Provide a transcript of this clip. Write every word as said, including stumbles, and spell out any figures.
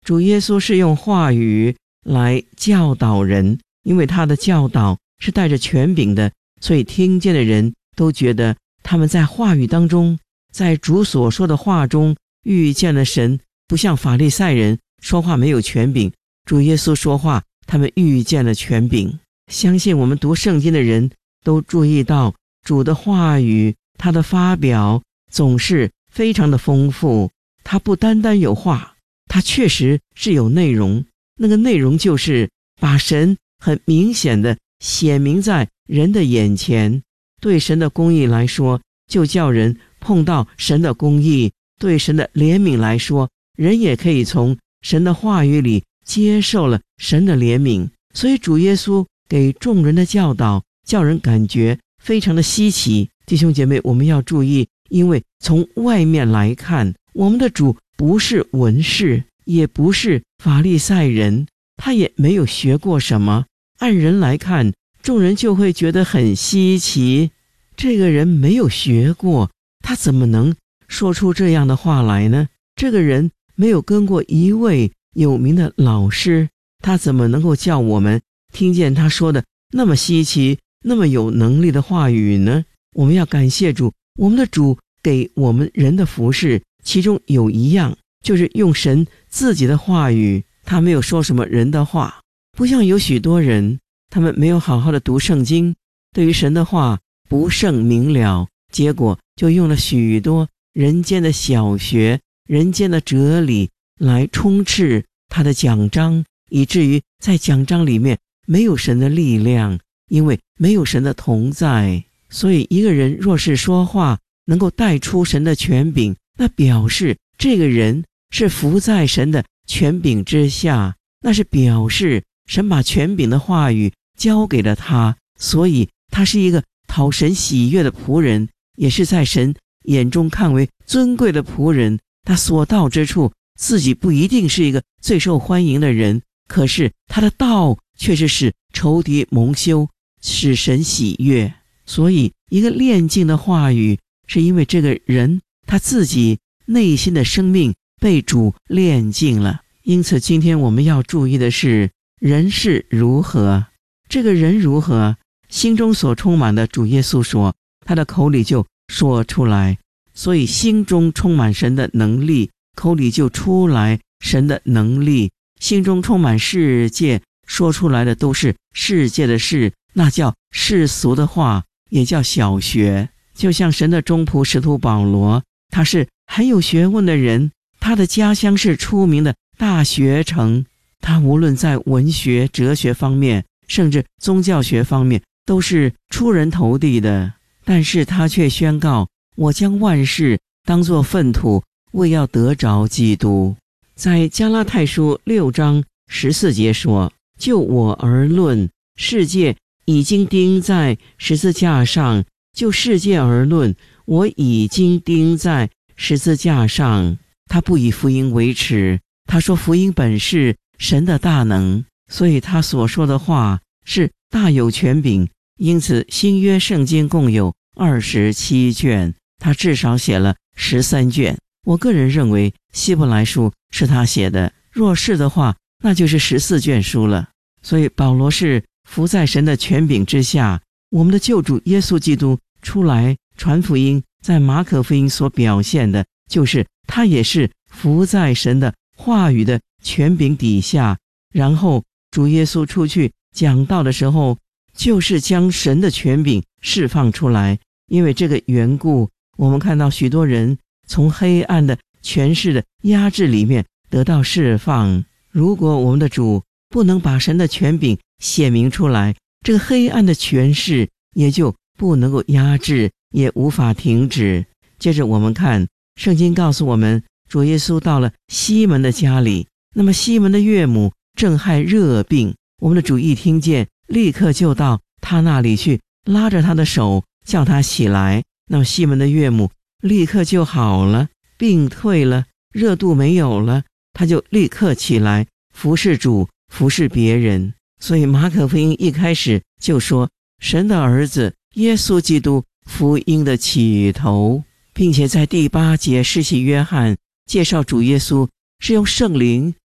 主耶稣是用话语来教导人，因为他的教导是带着权柄的，所以听见的人都觉得他们在话语当中，在主所说的话中遇见了神，不像法利赛人说话没有权柄，主耶稣说话他们遇见了权柄。相信我们读圣经的人都注意到，主的话语他的发表总是非常的丰富，他不单单有话，他确实是有内容，那个内容就是把神很明显的显明在人的眼前。对神的公义来说，就叫人碰到神的公义；对神的怜悯来说，人也可以从神的话语里接受了神的怜悯。所以主耶稣给众人的教导叫人感觉非常的稀奇。弟兄姐妹，我们要注意，因为从外面来看，我们的主不是文士，也不是法利赛人，他也没有学过什么。按人来看，众人就会觉得很稀奇，这个人没有学过，他怎么能说出这样的话来呢？这个人没有跟过一位有名的老师，他怎么能够叫我们听见他说的那么稀奇、那么有能力的话语呢？我们要感谢主，我们的主给我们人的服事，其中有一样就是用神自己的话语，他没有说什么人的话。不像有许多人，他们没有好好的读圣经，对于神的话不甚明了，结果就用了许多人间的小学、人间的哲理来充斥他的讲章，以至于在讲章里面没有神的力量，因为没有神的同在。所以一个人若是说话能够带出神的权柄，那表示这个人是服在神的权柄之下，那是表示神把权柄的话语交给了他，所以他是一个讨神喜悦的仆人，也是在神眼中看为尊贵的仆人。他所到之处，自己不一定是一个最受欢迎的人，可是他的道却是使仇敌蒙羞，使神喜悦。所以一个炼净的话语，是因为这个人他自己内心的生命被主炼净了。因此今天我们要注意的是，人是如何，这个人如何，心中所充满的，主耶稣说他的口里就说出来。所以心中充满神的能力，口里就出来神的能力。心中充满世界，说出来的都是世界的事，那叫世俗的话，也叫小学。就像神的中仆使徒保罗，他是很有学问的人，他的家乡是出名的大学城，他无论在文学、哲学方面，甚至宗教学方面，都是出人头地的。但是他却宣告，我将万事当作粪土，为要得着基督。在加拉太书六章十四节说，就我而论，世界已经钉在十字架上，就世界而论，我已经钉在十字架上。他不以福音为耻，他说福音本是神的大能，所以他所说的话是大有权柄。因此新约圣经共有二十七卷，他至少写了十三卷。我个人认为希伯来书是他写的，若是的话，那就是十四卷书了。所以保罗是服在神的权柄之下。我们的救主耶稣基督出来传福音，在马可福音所表现的就是他也是服在神的话语的权柄底下。然后主耶稣出去讲道的时候，就是将神的权柄释放出来。因为这个缘故，我们看到许多人从黑暗的权势的压制里面得到释放。如果我们的主不能把神的权柄显明出来，这个黑暗的权势也就不能够压制，也无法停止。接着我们看圣经告诉我们，主耶稣到了西门的家里，那么西门的岳母正害热病，我们的主一听见，立刻就到他那里去，拉着他的手叫他起来。那么西门的岳母立刻就好了，病退了，热度没有了，他就立刻起来服侍主，服侍别人。所以马可福音一开始就说，神的儿子耶稣基督福音的起头，并且在第八节施洗约翰介绍主耶稣是用圣灵